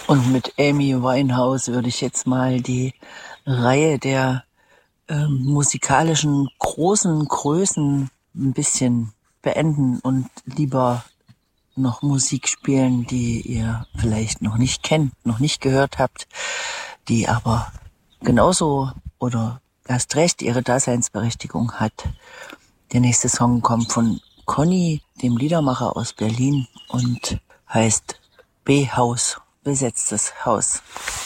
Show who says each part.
Speaker 1: Und mit Amy Winehouse würde ich jetzt mal die Reihe der musikalischen großen Größen ein bisschen beenden und lieber noch Musik spielen, die ihr vielleicht noch nicht kennt, noch nicht gehört habt, die aber genauso oder erst recht ihre Daseinsberechtigung hat. Der nächste Song kommt von Conny, dem Liedermacher aus Berlin, und heißt B-Haus, besetztes Haus.